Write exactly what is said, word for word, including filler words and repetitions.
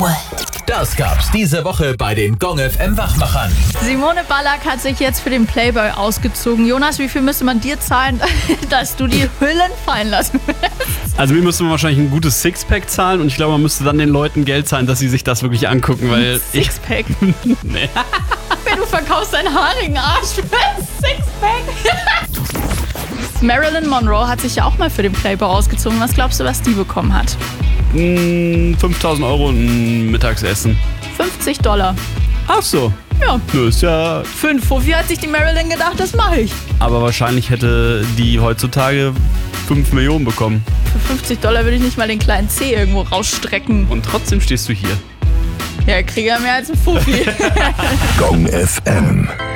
Das gab's diese Woche bei den Gong F M Wachmachern. Simone Ballack hat sich jetzt für den Playboy ausgezogen. Jonas, wie viel müsste man dir zahlen, dass du die Hüllen fallen lassen willst? Also mir müsste man wahrscheinlich ein gutes Sixpack zahlen und ich glaube, man müsste dann den Leuten Geld zahlen, dass sie sich das wirklich angucken, weil ich... Sixpack? Nee. Wenn du verkaufst deinen haarigen Arsch für ein Sixpack. Marilyn Monroe hat sich ja auch mal für den Playboy ausgezogen. Was glaubst du, was die bekommen hat? Mm, fünftausend Euro ein Mittagsessen. fünfzig Dollar. Ach so. Ja. Das ist ja... Fünf. Wofür hat sich die Marilyn gedacht, das mache ich? Aber wahrscheinlich hätte die heutzutage fünf Millionen bekommen. Für fünfzig Dollar würde ich nicht mal den kleinen Zeh irgendwo rausstrecken. Und trotzdem stehst du hier. Ja, ich kriege ja mehr als ein Fuffi. Gong F M.